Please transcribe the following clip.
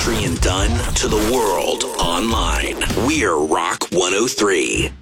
country and done to the world online. We're Rock 103.